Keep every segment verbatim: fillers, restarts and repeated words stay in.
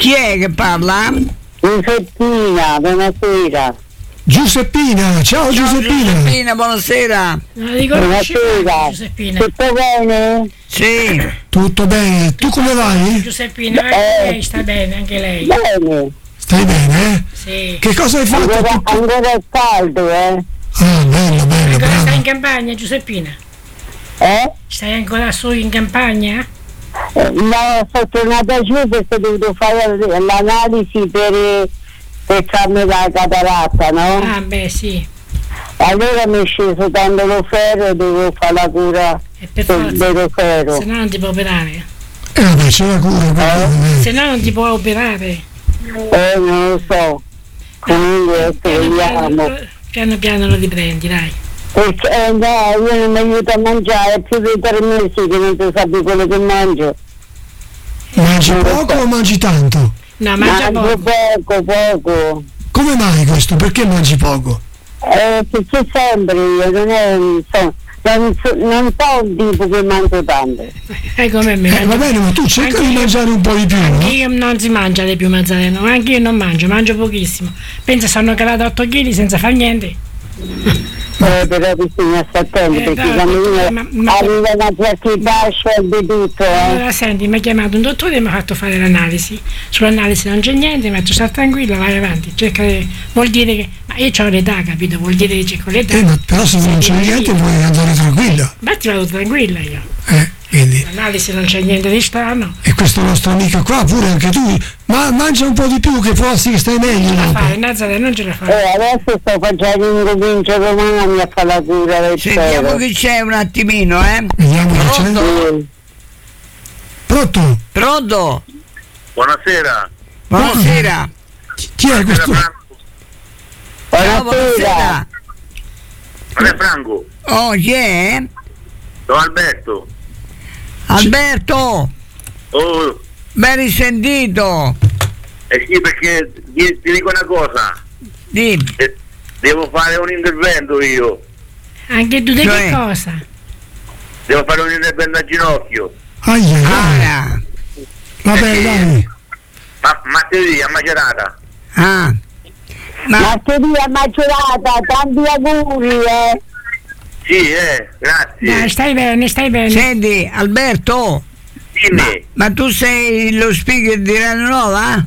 Chi è che parla? Giuseppina, buonasera. Giuseppina, ciao, ciao Giuseppina. Giuseppina, buonasera. Buonasera. Giuseppina. Tutto bene? Sì. Tutto bene. Tu come vai? Giuseppina, eh, lei sta bene, anche lei. Bene. Stai bene, eh? Sì. Che cosa hai fatto? Ancora, ancora è caldo, eh? Ah, bello, bello, Ancora bravo. stai in campagna, Giuseppina? Eh? Stai ancora solo in campagna? Eh, no, sono tornata giù perché ho dovuto fare l'analisi per, per farmi la cataratta, no? Ah, beh, sì. Allora mi è sceso tanto lo ferro e devo fare la cura E per del forza, ferro. se no non ti può operare. Eh, vabbè, c'è la cura. Eh. Se no non ti può operare. Eh, non lo so. Comunque, Piano speriamo. piano, piano piano lo riprendi, dai. Perché eh, no, io non mi aiuto a mangiare, è più di tre mesi che non si sa più quello che mangio. Mangi poco o mangi tanto? No, mangia Mangio poco. poco, poco. Come mai questo? Perché mangi poco? Eh, perché sempre io non è so, non, so, non so il tipo che mangio tanto. È come me. Eh, va bene, ma tu cerca Anche di io- mangiare un po' di più, Anche no? io non si mangia le più mezzaleno, ma anche io non mangio, mangio pochissimo. Pensa, sono calato otto chili senza fare niente. Eh, però bisogna stare attenti Eh, perché dai, quando uno ma- ma- arriva una certa età scende tutto, eh. Allora senti, mi ha chiamato un dottore e mi ha fatto fare l'analisi. Sull'analisi non c'è niente, mi ha detto sta tranquilla, vai avanti. Cerca di... Vuol dire che. Ma io ho l'età, capito? Vuol dire che c'è con l'età. Eh, ma però se non c'è niente puoi andare tranquilla. Infatti vado tranquilla io. Eh, quindi. L'analisi non c'è niente di strano. E questo nostro amico qua, pure anche tu, ma mangia un po' di più che forse che stai meglio Non ce la dopo. fare, Nazareth non ce la fa. Eh, adesso sto facendo incomincio domani a fare la cura del Sentiamo ferro. chi c'è un attimino, eh. Vediamo che c'è. Pronto? Pronto? Pronto? Buonasera. Buonasera. Chi è questo? Ciao, buonasera. Non è Franco, Oh, chi è? sono Alberto. Alberto, Oh, ben risentito. eh sì, perché ti, ti dico una cosa, Dimmi. eh, devo fare un intervento io, Anche tu di Cioè? che cosa? devo fare un intervento a ginocchio. Aia, aia. Ah, Vabbè, dai. Ma martedì a Macerata. ah. Ma Martedì a Macerata, tanti auguri, eh. Sì, eh, grazie. Dai, stai bene, stai bene. senti, Alberto, Dimmi, ma tu sei lo speaker di Radio Nova?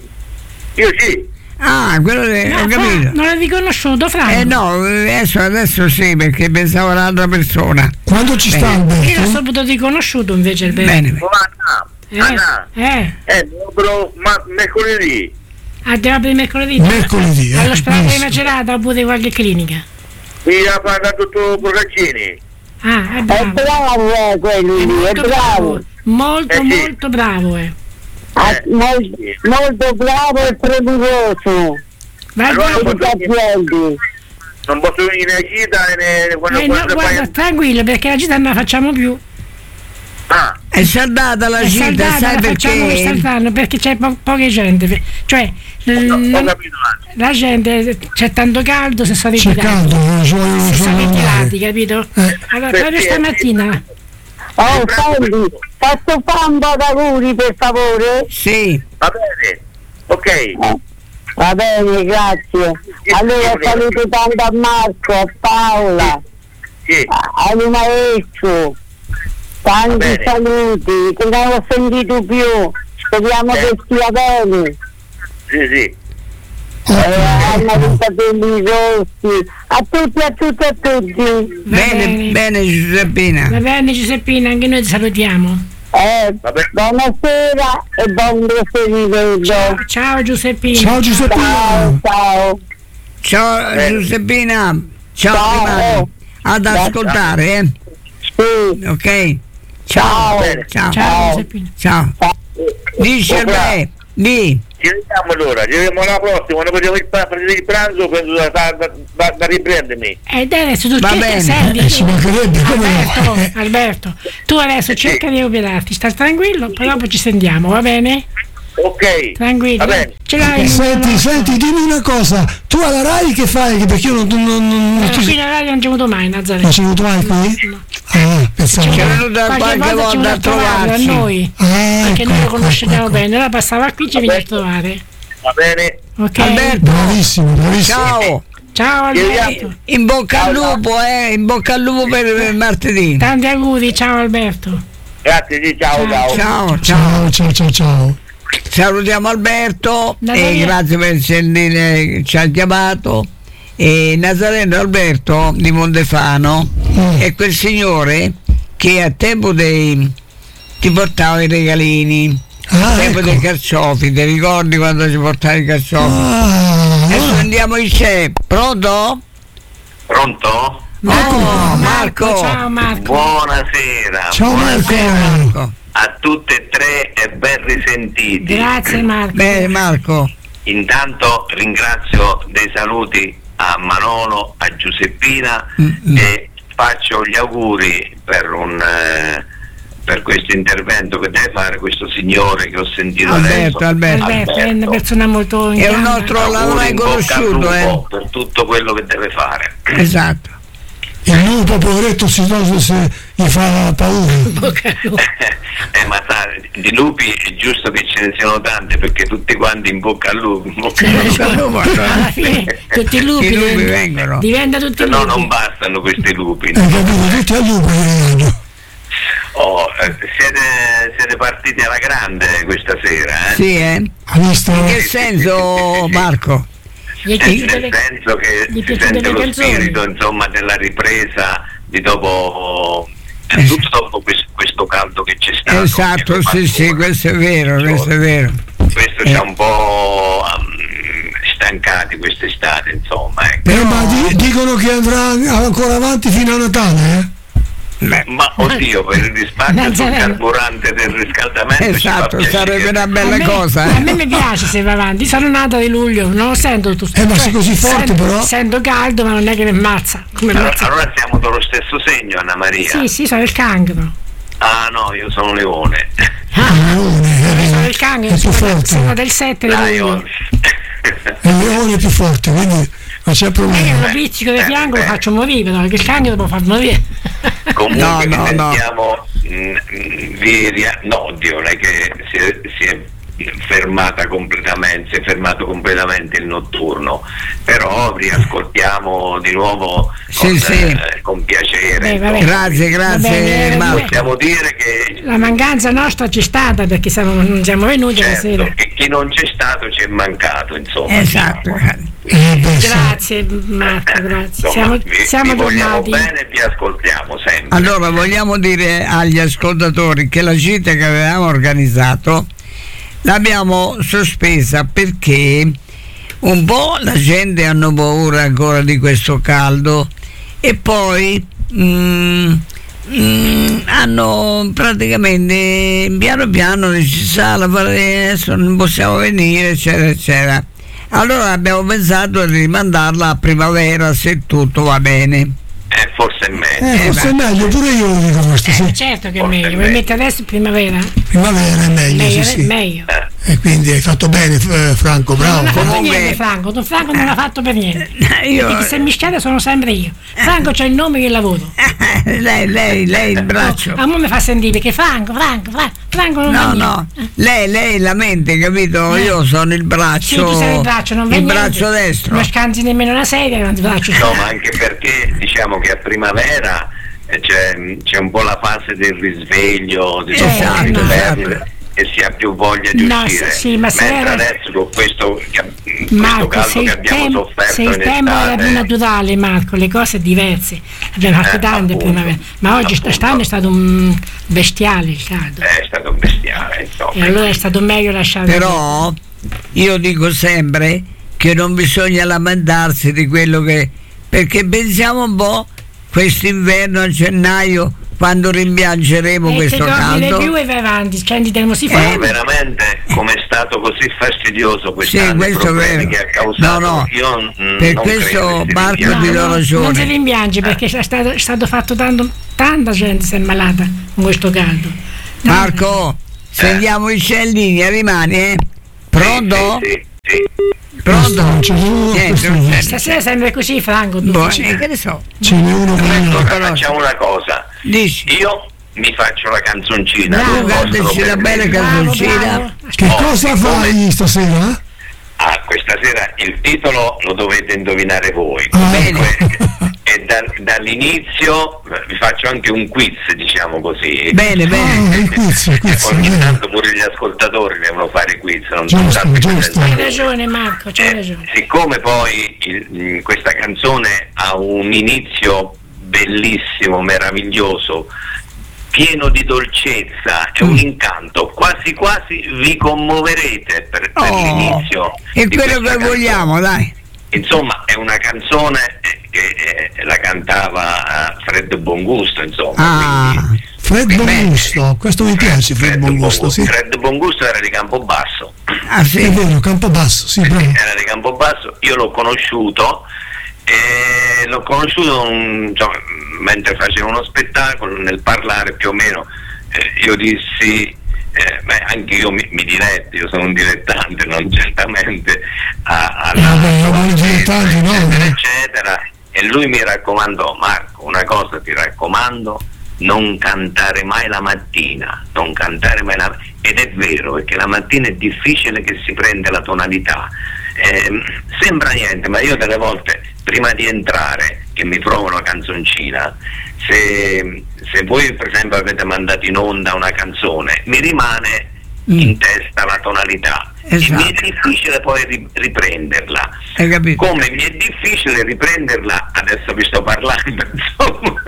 io sì. Ah, quello che No, ho Fra, capito. non l'hai riconosciuto, Franco? Eh no, adesso, adesso sì, perché pensavo all'altra persona. Quando ci sta Bene. Io l'ho Alberto? saputo riconosciuto invece il bene. Bene, bene. Oh, Anna, Eh, Anna, eh. eh, devo ma mercoledì. Ah, devo aprire mercoledì? Mercoledì, eh. All'ospedale di Benissimo. Macerata oppure qualche clinica? Mi ha fatto tutto Procaccini. Ah, è È bravo. bravo, eh, quello È lì, è molto bravo. bravo. Molto, Eh sì. molto bravo, eh. Ah, Eh, mol- sì. molto bravo e premuroso. Vai, Allora, Per guarda. i pazienti. Non posso venire a cita né quando, Eh, no, quando guarda, fai... tranquillo, perché la gita non la facciamo più. Ah, È saldata la È gita, saldata, sai la facciamo perché? quest'anno perché c'è po- poca gente. Cioè, no, mm, ho capito anche. la gente, c'è tanto caldo, si sono C'è ritirati. caldo, non ci vogliono Si sono solo ritirati, andare. capito? Eh. Allora, Perché? proprio stamattina. Oh, senti, posso fare un po' d'auguri, per favore? Sì, Va bene, ok. Eh, va bene, grazie. Allora saluto tanto a Marco, a Paola, Sì, a- al maestro. Va Tanti bene. saluti, che non ho sentito più. Speriamo Eh. che stia bene. sì, sì. Eh, hanno i capelli rossi. A tutti, a tutti, a tutti. Va bene, bene. bene Giuseppina. Va bene Giuseppina, anche noi ti salutiamo. Eh, Vabbè. buonasera e buon proseguimento. Ciao, ciao Giuseppina. Ciao Giuseppina. Ciao, ciao. Ciao Eh. Giuseppina, ciao, Ciao. rimani ad ascoltare, eh? Sì, Ok? ciao. Bene. Ciao, Ciao Giuseppina. ciao. Dici a me, di. Ci vediamo allora, ci vediamo alla prossima, quando facciamo il, pa- facciamo il pranzo penso da, da, da, da riprendermi. Ed adesso tu Va cerca, bene. senti, Eh, ci mancherebbe, come Alberto, no? Alberto, tu adesso cerca di operarti, sta tranquillo, poi dopo ci sentiamo, va bene? Ok, Tranquillo. va bene. Ce l'hai? Eh, Senti, no, senti, dimmi una cosa. Tu alla Rai che fai? Perché io non, non, non, non, no. ti- Qui in radio non c'è avuto mai, Nazareth. non sei venuto mai qui? No. Ah, pensavo. C'è venuta qualche qualche volta ci volta viene a a trovare da trovarci. noi, Ah, perché ecco, noi lo ecco, conosciamo ecco, bene. Allora passava qui, ci viene a trovare. Va bene? Ok? Alberto, Bravissimo, bravissimo. ciao. Ciao Alberto. In bocca al lupo, eh, in bocca al lupo per per martedì. Tanti auguri, ciao Alberto. Grazie, sì, ciao, ciao. Ciao, ciao. Ciao, ciao, ciao, ciao. Salutiamo Alberto Nazareno. e grazie per sentire che ci ha chiamato. E Nazareno Alberto di Mondefano Mm. è quel signore che a tempo dei ti portava i regalini, Ah, a tempo ecco. dei carciofi, ti ricordi quando ci portava i carciofi? Ah, Adesso allora, andiamo in c'è, pronto? Pronto? Marco, Oh, Marco. Ciao Marco. Buonasera. ciao Buonasera Marco. Marco. A tutte e tre e ben risentiti. Grazie Marco. Bene Marco. Intanto ringrazio dei saluti a Manolo, a Giuseppina Mm-mm. e faccio gli auguri per un eh, per questo intervento che deve fare questo signore che ho sentito Alberto, adesso. Alberto. Alberto è una persona molto È un in nostro, Auguri l'hai mai in bocca al conosciuto, eh? lupo per tutto quello che deve fare. Esatto. Il lupo poveretto si toglie se gli fa paura. eh, ma sai, di lupi è giusto che ce ne siano tante perché tutti quanti in bocca al lupo, in bocca al lupo. Alla fine tutti i lupi, I lupi diventa- vengono. diventa tutti Se i no lupi. non bastano questi lupi. Hai capito? Tutti al lupo gli Oh, eh, siete, siete partiti alla grande questa sera, eh? Sì, eh? Ha visto? In che senso Marco? Gli è Eh, piaciute nel le- senso che gli si piaciute sente le lo canzoni? spirito insomma della ripresa di dopo Eh, tutto dopo questo, questo caldo che c'è stato. Esatto, che sì, sì, questo è vero, questo è vero. questo ci ha un po' um, stancati quest'estate insomma, ecco. Eh, ma di- dicono che andrà ancora avanti fino a Natale, eh? Beh, Ma oddio, per il risparmio sul Nazareno. carburante del riscaldamento ci fa esatto, piacere. sarebbe una A bella me, cosa. a eh. me mi piace se va avanti. Sono nata di luglio, non lo sento tutto. Eh, ma sei così forte, sento, però. Sento caldo, ma non è che mi ammazza. Come Allora, ammazza. allora siamo dello stesso segno, Anna Maria. Sì, sì, sono il cancro. Ah no, io sono leone. Ah, Il leone, sono eh, il cancro, è più sono, forte. sono del sette di luglio. Lion. Il leone è più forte, quindi non c'è Io problema. lo pizzico di Eh, fianco lo beh. faccio morire, perché il cancro lo fa morire. Comunque No, vi no, no. sentiamo mm, mm, vi ria- no oddio, non è che si è, si è fermata completamente, si è fermato completamente il notturno, però riascoltiamo di nuovo Sì, con, sì. eh, con piacere. Beh, vabbè. insomma. Grazie, Va bene, grazie eh, Marco. Possiamo dire che La mancanza nostra c'è stata perché siamo, non siamo venuti la certo, sera. che chi non c'è stato ci è mancato, insomma. Esatto. diciamo. Eh, beh, sì. Grazie Marco, grazie. Insomma, Siamo, vi, siamo vi vogliamo tornati. bene e vi ascoltiamo sempre. Allora vogliamo dire agli ascoltatori che la gita che avevamo organizzato l'abbiamo sospesa perché un po' la gente hanno paura ancora di questo caldo e poi mm, mm, hanno praticamente piano piano deciso adesso non possiamo venire eccetera eccetera. Allora abbiamo pensato di rimandarla a primavera se tutto va bene. Eh, forse è meglio. Eh, forse è meglio, pure io lo dico questo, Eh, sì. certo che è Forse meglio, è mi meglio. mette adesso primavera? Primavera è meglio, Meglio, sì, eh, sì. meglio. E quindi hai fatto bene, eh, Franco, Non bravo. ha fatto Comunque- niente Franco, Don Franco non l'ha fatto per niente. Io- Perché se mi schiera sono sempre io. Franco c'è il nome che lavoro. lei, lei, lei il braccio. A me mi fa sentire perché Franco, Franco, Franco, Franco non No, va no, niente. lei, lei la mente, capito? Io sono il Sì, braccio, tu sei il braccio, non va il niente. braccio destro. Non scansi nemmeno una sedia, non ti braccio. No, ma anche perché diciamo che a primavera eh, c'è, c'è un po' la fase del risveglio, di dopo Esatto, l'inverno, esatto. e si ha più voglia di No, uscire. sì, ma se mentre era- adesso con questo, questo Marco, caldo se che il, abbiamo tempo, sofferto se il in tempo era più estate, naturale, Marco, le cose diverse. Abbiamo fatto Eh, tante appunto, primavera. Ma oggi appunto. quest'anno è stato un bestiale il caldo. è stato bestiale, insomma. E allora è stato meglio lasciare. Però io dico sempre che non bisogna lamentarsi di quello che, perché pensiamo un po' quest'inverno a gennaio quando rimpiangeremo e questo se dormi caldo. di più e vai avanti, scendi del si Eh, fa. veramente come è stato così fastidioso quest'anno, Sì, questo i problemi è vero. che ha causato, No, no, io mm, per non questo credo che si Marco rimpiange. ti do ragione. Non si rimpiange perché è stato, è stato fatto tanto, tanta gente si è malata con questo caldo. Tanta. Marco, sentiamo i cellini, rimani, eh? Pronto? Sì, sì, sì. Pronto? Non c'è uno, Niente, questo non no. c'è. Stasera sembra così, Franco. tu Boh, dici. eh, che ne so? Ce n'è uno Ecco, prima. però- facciamo una cosa, Dici. Io mi faccio la canzoncina. Bravo, non possono cantaci una bella permettere- canzoncina. Che Oh, cosa siccome- fai stasera? Ah, questa sera il titolo lo dovete indovinare voi. Ah. Bene. E dal- dall'inizio vi faccio anche un quiz, diciamo così. Bene, bene. Ah, il quiz, il quiz, Ogni bene. tanto pure gli ascoltatori devono fare quiz, non Giusto, soltanto i giusto. Hai presentatori. ragione Marco, c'hai Eh, ragione. siccome poi il- mh, questa canzone ha un inizio bellissimo, meraviglioso, pieno di dolcezza, è un incanto, quasi quasi vi commuoverete per, per Oh, l'inizio. è di quello questa che canzone. vogliamo, dai. Insomma, è una canzone eh, che eh, la cantava eh, Fred Bongusto, insomma. Ah, quindi- Fred quindi- Bongusto, questo mi piace, Fred Bongusto, sì. Fred Bongusto era di Campobasso. ah È sì. vero, Campobasso, sì, bravo. Era di Campobasso, io l'ho conosciuto e l'ho conosciuto un- insomma, mentre facevo uno spettacolo, nel parlare più o meno eh, io dissi eh, beh, anche io mi, mi diletti, io sono un dilettante, non certamente a, alla Eh, vabbè, alla- noi dilettanti no, eccetera, eh. eccetera, e lui mi raccomandò: Marco, una cosa ti raccomando, non cantare mai la mattina, non cantare mai la... ed è vero, perché la mattina è difficile che si prende la tonalità. Eh, sembra niente, ma io delle volte prima di entrare, che mi provo una canzoncina, se, se voi per esempio avete mandato in onda una canzone, mi rimane Mm. in testa la tonalità Esatto. e mi è difficile poi ri- riprenderla. Hai capito? Come mi è difficile riprenderla, adesso vi sto parlando, insomma,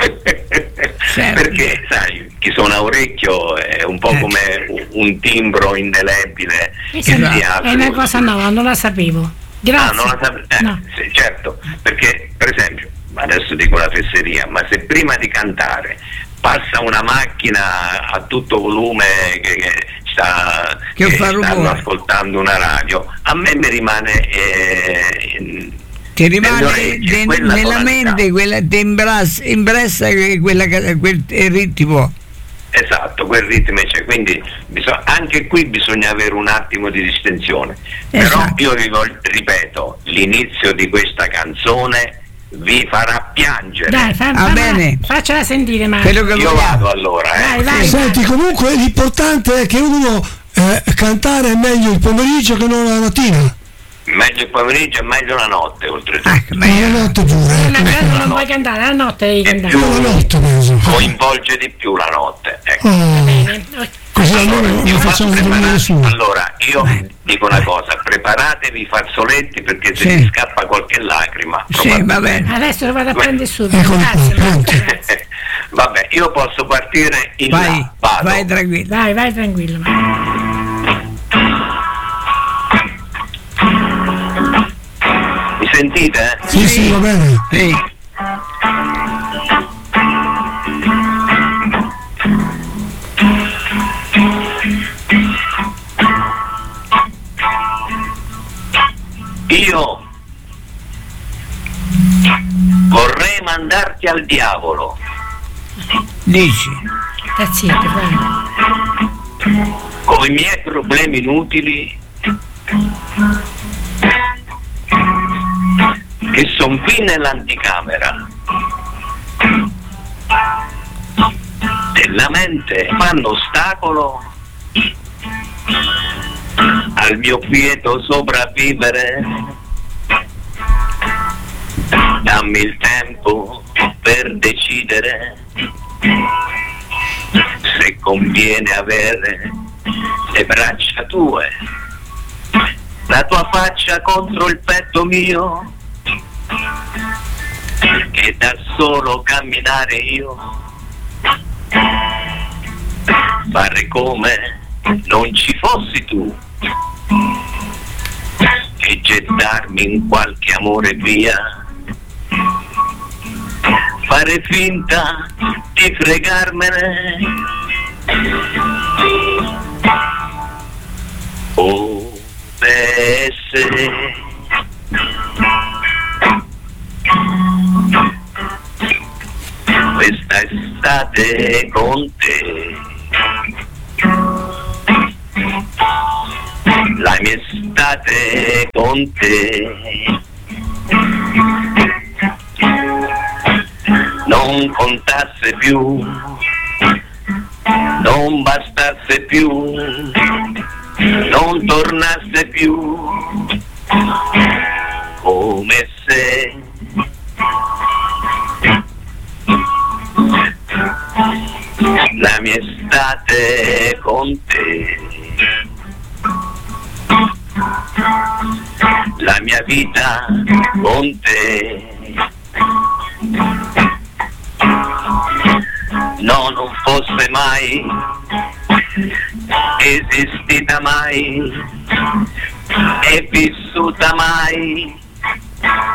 Certo. perché sai, chi suona a orecchio è un po' Eh. come un- un timbro indelebile che Esatto. si È apre. una cosa nuova, non la sapevo. Grazie. Ah, non la sape- eh, No. sì, certo, perché per esempio, adesso dico una fesseria, ma se prima di cantare passa una macchina a tutto volume che, che sta Che fa stanno rumore. ascoltando una radio, a me mi rimane eh, in- Ti nelle rimane orecchie de- quella nella tonalità. mente quella, ti imbrassa, imbressa que- quella, ca- quel ritmo. Esatto, quel ritmo c'è, quindi bisog- anche qui bisogna avere un attimo di distinzione. Però Esatto. io vi vol- ripeto, l'inizio di questa canzone vi farà piangere. Dai, fa, Va fa- bene. faccela sentire Marco. Quello che Io vogliamo. vado allora, eh. Vai, vai. Senti, comunque l'importante è che uno eh, cantare è meglio il pomeriggio che non la mattina. Meglio il pomeriggio e meglio la notte, oltretutto. Ah, Ma beh, la notte pure, Una ecco. cosa non puoi cantare, la notte devi È cantare. più- Io la notte penso. Coinvolge di più la notte. Ecco. Oh, Bene. Ok. così Allora, almeno io non facciamo faccio dormire preparare- nessuno. allora, io dico una cosa, preparatevi i fazzoletti perché se Sì. vi scappa qualche lacrima. sì, va bene. Adesso lo vado a prendere subito. Eccolo qua, Grazie, Marco, pronto. grazie. Vabbè, io posso partire in Vai, là, vado. vai tranquillo. Vai, vai tranquillo. Marco. Mi sentite? Sì, sì, va bene. Sì. Io vorrei mandarti al diavolo. Dici. Sta zitto, vai. Con i miei problemi inutili che sono qui nell'anticamera della mente fanno ostacolo al mio quieto sopravvivere. Dammi il tempo per decidere se conviene avere le braccia tue, la tua faccia contro il petto mio, e da solo camminare io, fare come non ci fossi tu, e gettarmi in qualche amore via, fare finta di fregarmene, oh essere questa estate con te, la mia estate con te, non non contasse più, non bastasse più, non tornasse più, come se la mia estate con te, la mia vita con te, no, non fosse mai esistita mai e vissuta mai